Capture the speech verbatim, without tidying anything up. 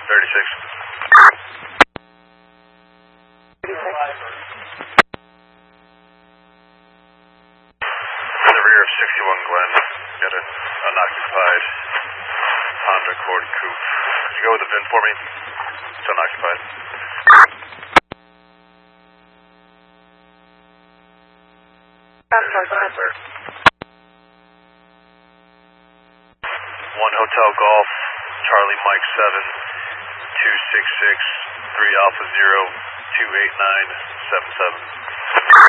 thirty-six. In the rear of sixty-one Glen, got an unoccupied Honda Accord Coupe. Could you go with the V I N for me? It's unoccupied. One Hotel Golf, Charlie Mike seven, two six six, three Alpha zero, two eight nine, seven seven.